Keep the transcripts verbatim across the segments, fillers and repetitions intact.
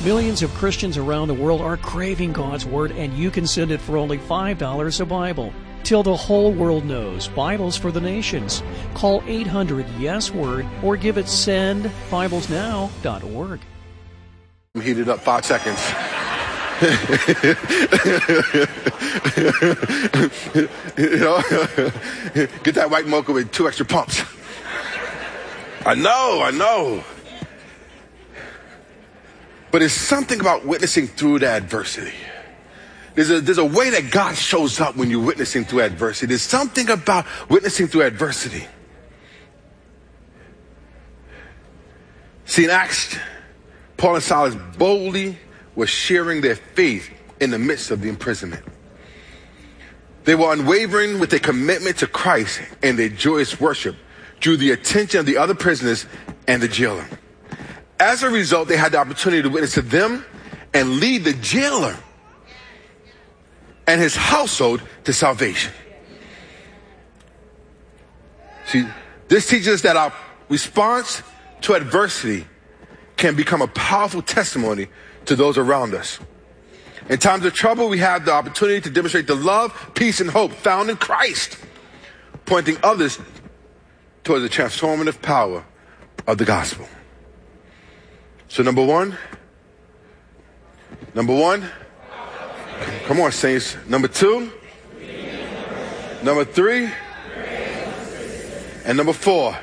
Millions of Christians around the world are craving God's Word, and you can send it for only five dollars a Bible. Till the whole world knows, Bibles for the Nations. Call eight hundred yes word or give it send bibles now dot org. Heat it up five seconds. You know, get that white mocha with two extra pumps. I know, I know. But there's something about witnessing through the adversity. There's a, there's a way that God shows up when you're witnessing through adversity. There's something about witnessing through adversity. See, in Acts, Paul and Silas boldly were sharing their faith in the midst of the imprisonment. They were unwavering with their commitment to Christ, and their joyous worship drew the attention of the other prisoners and the jailer. As a result, they had the opportunity to witness to them and lead the jailer and his household to salvation. See, this teaches us that our response to adversity can become a powerful testimony to those around us. In times of trouble, we have the opportunity to demonstrate the love, peace, and hope found in Christ, pointing others towards the transformative power of the gospel. So number one, number one, come on, saints. Number two, number three, and number four.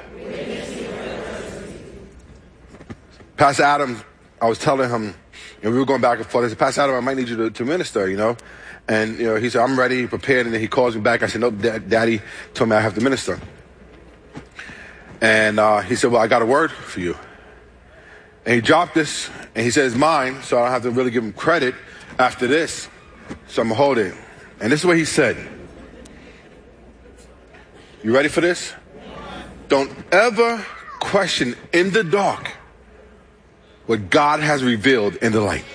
Pastor Adam, I was telling him, and we were going back and forth. I said, Pastor Adam, I might need you to, to minister, you know. And, you know, he said, I'm ready, prepared. And then he calls me back. I said, no, Daddy told me I have to minister. And uh, he said, well, I got a word for you. And he dropped this, and he said it's mine, so I don't have to really give him credit after this. So I'm going to hold it. And this is what he said. You ready for this? Don't ever question in the dark what God has revealed in the light.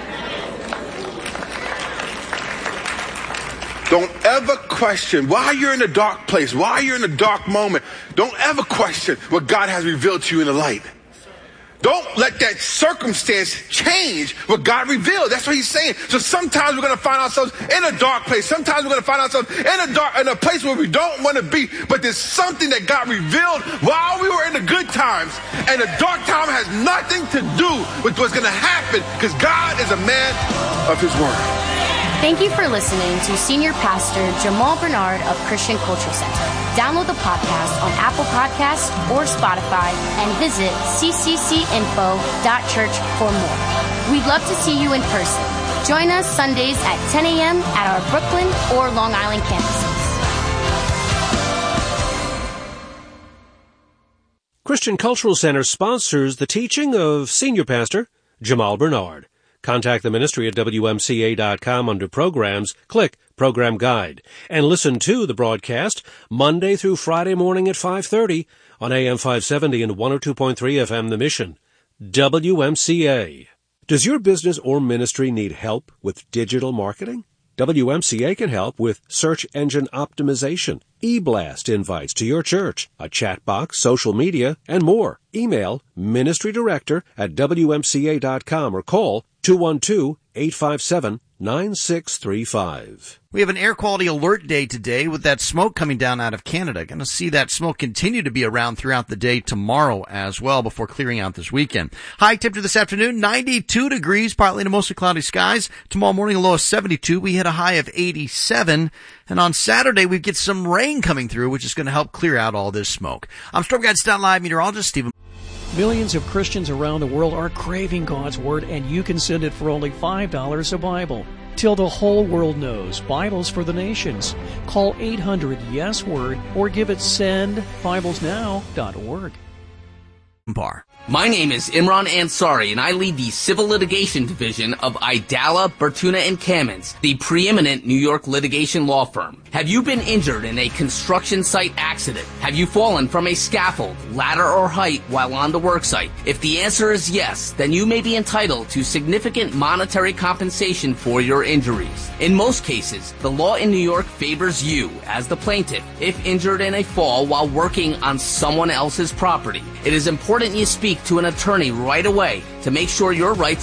Don't ever question why you're in a dark place, why you're in a dark moment. Don't ever question what God has revealed to you in the light. Don't let that circumstance change what God revealed. That's what he's saying. So sometimes we're going to find ourselves in a dark place. Sometimes we're going to find ourselves in a dark, in a place where we don't want to be. But there's something that God revealed while we were in the good times. And the dark time has nothing to do with what's going to happen, because God is a man of his word. Thank you for listening to Senior Pastor Jamal Bernard of Christian Cultural Center. Download the podcast on Apple Podcasts or Spotify and visit c c c info dot church for more. We'd love to see you in person. Join us Sundays at ten a.m. at our Brooklyn or Long Island campuses. Christian Cultural Center sponsors the teaching of Senior Pastor Jamal Bernard. Contact the ministry at w m c a dot com under Programs, click Program Guide, and listen to the broadcast Monday through Friday morning at five thirty on A M five seventy and one oh two point three F M The Mission. W M C A. Does your business or ministry need help with digital marketing? W M C A can help with search engine optimization, e-blast invites to your church, a chat box, social media, and more. Email ministry director at w m c a dot com or call two one two, eight five seven, nine six three five. We have an air quality alert day today with that smoke coming down out of Canada. Going to see that smoke continue to be around throughout the day tomorrow as well before clearing out this weekend. High temperature this afternoon, ninety-two degrees, partly to mostly cloudy skies. Tomorrow morning, a low of seventy-two. We hit a high of eighty-seven. And on Saturday, we get some rain coming through, which is going to help clear out all this smoke. I'm Storm Guide Stat Live meteorologist Stephen. Millions of Christians around the world are craving God's Word, and you can send it for only five dollars a Bible. Till the whole world knows, Bibles for the Nations. Call eight hundred yes word or give it send bibles now dot org. Bar. My name is Imran Ansari, and I lead the Civil Litigation Division of Idala, Bertuna, and Kamins, the preeminent New York litigation law firm. Have you been injured in a construction site accident? Have you fallen from a scaffold, ladder, or height while on the worksite? If the answer is yes, then you may be entitled to significant monetary compensation for your injuries. In most cases, the law in New York favors you as the plaintiff if injured in a fall while working on someone else's property. It is important you speak to an attorney right away to make sure your rights